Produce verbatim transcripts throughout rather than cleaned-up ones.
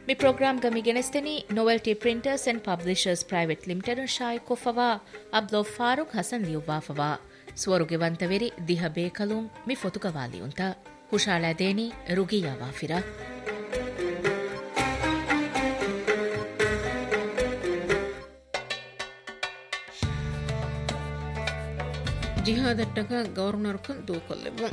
Mi program gami genesteni Novelty Printers and Publishers Private Limited shai kofawa Abdul Farooq Hasan liuwafawa ಸ್ವರುಗೆ ವಂತವೆರಿ ದಿಹ ಬೇಕಲುಂ ಮಿ ಫೊತುಕವಾಲಿ ಉಂತ ಹುಷಾಳ ದೇನಿ ರುಗಿಯ ವಾಫಿರ ಜಿಹಾದಟ್ಟಕ ಗವರ್ನರ್ಕ ದೂಕೊಲ್ಲೆವು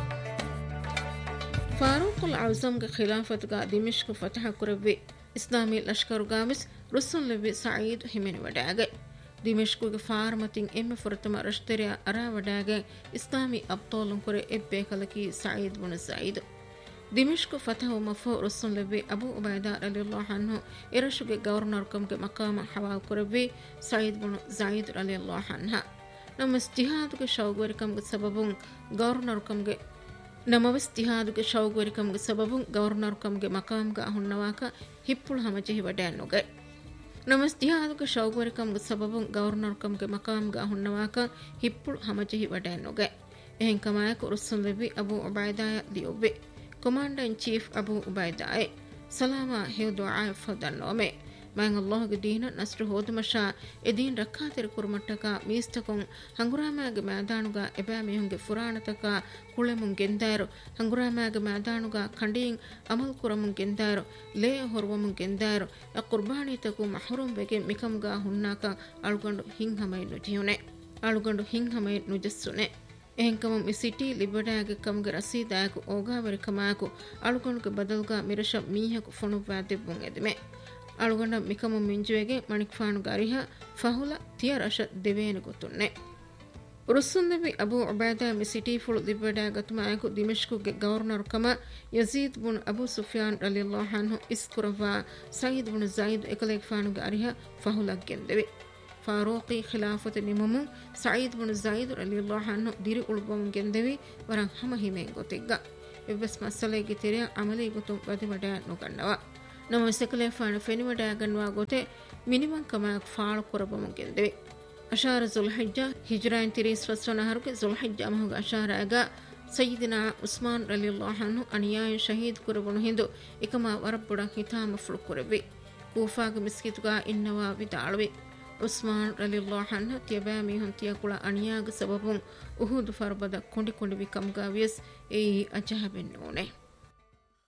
ಫಾರೂಕ್ ಅಲ್ ಅಜಮ್ಗೆ ಖಿಲಾಫತ್ಗ ದಿಮಿಷ್ಕ್ ಫತಹ ಕುರವ್ವಿ ಇಸ್ಲಾಮಿ ಲಷ್ಕರುಗಾಮಿಸ್ ರುಸ್ಸುಲ್ಲೆವ್ವಿ ಸঈದ್ ಹಿಮೆನಿ ವಡಾಗೆ ದಿಮಿಷ್ಕುಗೆ ಫಾರ್ಮತಿನ್ ಎಮ್ಮೆ ಫುರತಮ ರಶ್ತೆರಿಯ ಅರಾವಡಾಗೆ ಇಸ್ಲಾಮಿ ಅಬ್ತೋಲಂ ಕೊರೆ ಎಬ್ಬೆ ಕಲಕಿ ಸঈದ್ ಬುನ ಸঈದ್ ದಿಮಿಷ್ಕು ಫತಹು ಮಫು ರುಸ್ಸುಲ್ಲೆವ್ವಿ Abu ಉಬೈದಾ ರಲಿಯಲ್ಲಾಹು ಅನ್ಹು ಎರಶುಗೆ governor ಕಮ್ಗೆ ಮಕಾಮ ಹವಾಲ್ ಕೊರವ್ವಿ ಸঈದ್ ಬುನ Zaid ರಲಿಯಲ್ಲಾಹು ಅನ್ಹ ನಮಸ್ ಜಿಹಾದುಗೆ ಶೌಗವರಿಕಮ್ಗೆ ಸಬಬುಂ governor ಕಮ್ಗೆ ನಮವಸ್ ಜಿಹಾದುಗೆ ಶೌಗವರಿಕಮ್ಗೆ ಸಬಬುಂ governor ಕಮ್ಗೆ ಮಕಾಮ್ಗ ಹುನ್ನವಾಕ ಹಿಪ್ಪುಳು ಹಮಜೆಹಿ ವಡ್ಯಾನುಗೆ ನಮಸ್ ಜಿಹಾದುಗೆ ಶೌಗವರಿಕಮ್ಗೆ ಸಬಬುಂ governor ಕಮ್ಗೆ ಮಕಾಮ್ಗ ಹುನ್ನವಾಕ ಹಿಪ್ಪುಳು ಹಮಜೆಹಿ ವಡ್ಯಾನುಗೆ ಎಹೆಂ ಕಮಾಯಕ ರುಸ್ಸುಲ್ಲೆವ್ವಿ Abu ಉಬೈದಾಯ ದಿಯೊವ್ವೆ commander in chief Abu ಉಬೈದಾಯ ಸಲಾಮ have ದುಆ ಫದನ್ನೋಮೆ මං අල්ලාහ්ගේ දීන නස්ර හෝදමෂා එදීන් රක්කාතර කුරුමට්ටක මීස්තකොන් හංගුරාමෑගේ මෑදානුගා එබෑ මිහුන්ගේ ෆුරානතක කුලෙමුන් ගෙන්දාරු හංගුරාමෑගේ මෑදානුගා කණ්ඩීන් අමල් කුරමුන් ගෙන්දාරු ලේ හොරවමුන් ගෙන්දාරු ය කුර්බානීතකු මහරුම් වෙගේ මිකම්ගා හුන්නාක අලුගඬු හින් හමයි නුජියුනේ අලුගඬු හින් හමයි නුජස්සුනේ එහෙන්කම මි සිටි ලිබඩාගේ කම්ගේ රසීදායක ඕගාවරි කමායක අලුගඬුගේ බදල්ගා මිරෂ මීහක ෆොනුවා දෙබ්බුන් එදෙමේ ಅಳುಗಂಡ ಮಿಕಮ ಮಿಂಜುವೆಗೆ ಮಣಿಕ್ಫಾನು ಗಾರಿಹ ಫಹುಲ ತಿಯ ರಶ ದೆವೇನೆ ಗೊತ್ತುನ್ನೆ ರುಸ್ಸುಂದೆವಿ ಅಬು ಉಬೈದಾ ಮಿ ಸಿಟಿ ಫುಲ್ ದಿಬ್ಬಡ ಗತುಮಾಯಕು ದಿಮಿಷ್ಕುಗೆ ಗವರ್ನರ್ ಕಮ ಯಜೀದ್ ಬುನ್ ಅಬು ಸುಫಿಯಾನ್ ರಲಿಯಲ್ಲಾಹು ಅನ್ಹು ಇಸ್ಕುರವಾ ಸঈದ್ ಬುನ್ ಝೈದ್ ಎಕಲೆಕ್ಫಾನು ಗಾರಿಹ ಫಹುಲ ಗೆಂದೆವಿ ಫಾರೂಕಿ ಖಿಲಾಫತ್ ನಿಮಮು ಸঈದ್ ಬುನ್ ಝೈದ್ ರಲಿಯಲ್ಲಾಹು ಅನ್ಹು ದಿರಿ ಉಳುಬಂ ಗೆಂದೆವಿ ವರಂ ಹಮ ಹಿಮೆ ಗೊತ್ತಿಗ್ಗ ಎವ್ವೆಸ್ ಮಸಲೆಗೆ ತೆರೆ ಅಮಲಿ ಗೊತ್ತು ಬದಿಮಡ ನುಗಣ್ಣವ ನಮ್ಮ ಸೆಕಲೆಫಾನ ಫೆನಿವಡಾಗನ್ವಾ ಗೊತೆ ಮಿನಿಮಂ ಕಮಾಕ್ ಫಾಳ ಕೊರಬಮಗೆಂದೆವಿ ಅಶಾರ ಜುಲ್ಹಿಜ್ಜಾ ಹಿಜ್ರಾನ್ ತಿರೀಸ್ ಫಸ್ವನಹರುಗೆ ಜುಲ್ಹಿಜ್ಜಾ ಮಹುಗ ಅಶಾರಾಗ ಸಯ್ಯಿದಿನಾ ಉಸ್ಮಾನ್ ರಲಿಯಲ್ಲಾಹು ಅನ್ಹು ಅನಿಯಾಯ ಶಹೀದ್ ಕುರಬನು ಹಿಂದು ಇಕಮ ವರಬ್ಬುಡ ಹಿತಾಮ ಫುಳು ಕುರವಿ ಕೂಫಾಗ ಮಿಸ್ಕಿತುಗಾ ಇನ್ನವಾ ವಿದಾಳವಿ ಉಸ್ಮಾನ್ ರಲಿಯಲ್ಲಾಹು ಅನ್ಹು ತಿಯಬಾ ಮೀಹುನ್ ತಿಯಕುಳ ಅನಿಯಾಗ ಸಬಬುಂ ಉಹುದ್ ಫರ್ಬದ ಕೊಂಡಿ ಕೊಂಡಿ ಕಮ್ಗಾ ವಿಯಸ್ ಏಯಿ ಅಜಹಬೆನ್ನೋನೆ